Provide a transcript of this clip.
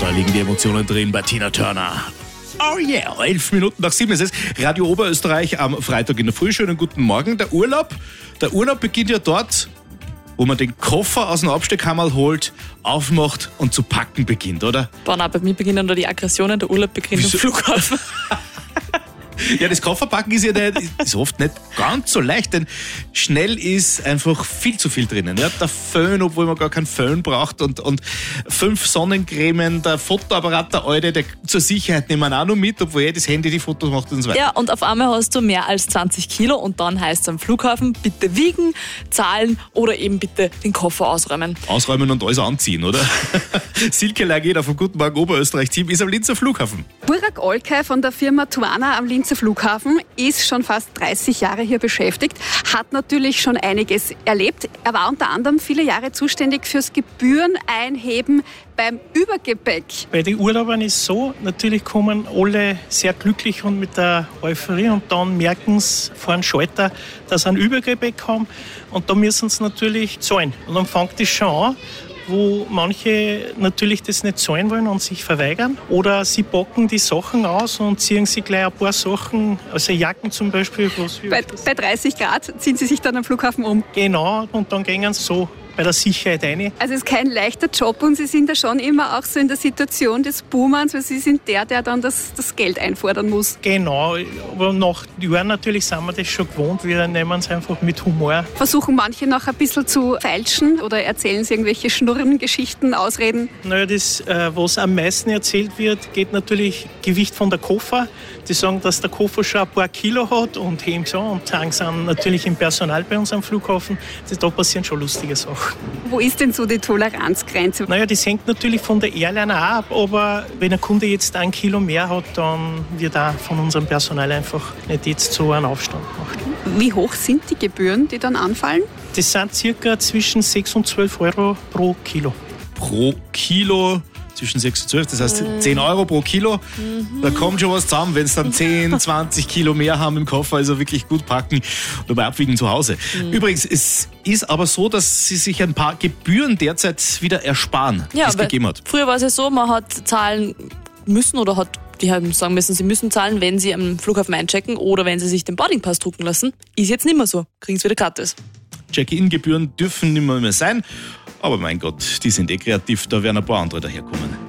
Da liegen die Emotionen drin bei Tina Turner. Oh yeah, 11 Minuten nach 7 ist es. Radio Oberösterreich am Freitag in der Früh. Schönen guten Morgen. Der Urlaub beginnt ja dort, wo man den Koffer aus dem Abstellkammer holt, aufmacht und zu packen beginnt, oder? Boah, nein, bei mir beginnen da die Aggressionen, der Urlaub beginnt am Flughafen. Ja, das Kofferpacken ist oft nicht ganz so leicht, denn schnell ist einfach viel zu viel drinnen. Ja, der Föhn, obwohl man gar keinen Föhn braucht und 5 Sonnencremen, der Fotoapparat, der alte, der zur Sicherheit nehmen wir auch noch mit, obwohl das Handy die Fotos macht und so weiter. Ja, und auf einmal hast du mehr als 20 Kilo und dann heißt es am Flughafen, bitte wiegen, zahlen oder eben bitte den Koffer ausräumen. Ausräumen und alles anziehen, oder? Silke Lageda vom Guten Morgen Oberösterreich-Team ist am Linzer Flughafen. Burak Olkay von der Firma Tuana am Linzer Flughafen ist schon fast 30 Jahre hier beschäftigt, hat natürlich schon einiges erlebt. Er war unter anderem viele Jahre zuständig fürs Gebühreneinheben beim Übergepäck. Bei den Urlaubern ist so, natürlich kommen alle sehr glücklich und mit der Euphorie und dann merken sie vor einem Schalter, dass sie ein Übergepäck haben und da müssen sie natürlich zahlen. Und dann fängt es schon an, wo manche natürlich das nicht zahlen wollen und sich verweigern. Oder sie packen die Sachen aus und ziehen sich gleich ein paar Sachen, also Jacken zum Beispiel. Bei 30 Grad ziehen sie sich dann am Flughafen um. Genau, und dann gehen sie so bei der Sicherheit rein. Also es ist kein leichter Job und Sie sind da schon immer auch so in der Situation des Buhmanns, weil Sie sind der dann das Geld einfordern muss. Genau, aber nach Jahren natürlich sind wir das schon gewohnt. Wir nehmen es einfach mit Humor. Versuchen manche noch ein bisschen zu feilschen oder erzählen Sie irgendwelche Schnurren, Geschichten, Ausreden? Naja, das, was am meisten erzählt wird, geht natürlich Gewicht von der Koffer. Die sagen, dass der Koffer schon ein paar Kilo hat und heben so und sagen natürlich im Personal bei uns am Flughafen. Da passieren schon lustige Sachen. Wo ist denn so die Toleranzgrenze? Naja, das hängt natürlich von der Airline auch ab, aber wenn ein Kunde jetzt 1 Kilo mehr hat, dann wird auch von unserem Personal einfach nicht jetzt so einen Aufstand gemacht. Wie hoch sind die Gebühren, die dann anfallen? Das sind circa zwischen 6 und 12 Euro pro Kilo. Pro Kilo? Zwischen 6 und 12, das heißt 10 Euro pro Kilo. Da kommt schon was zusammen, wenn es dann 10, 20 Kilo mehr haben im Koffer, also wirklich gut packen und dabei abwiegen zu Hause. Übrigens, es ist aber so, dass sie sich ein paar Gebühren derzeit wieder ersparen, die es gegeben hat. Früher war es ja so, man hat zahlen müssen oder die haben sagen müssen, sie müssen zahlen, wenn sie am Flughafen einchecken oder wenn sie sich den Boardingpass drucken lassen. Ist jetzt nicht mehr so. Kriegen sie wieder gratis. Check-in-Gebühren dürfen nicht mehr sein. Aber mein Gott, die sind kreativ, da werden ein paar andere daherkommen.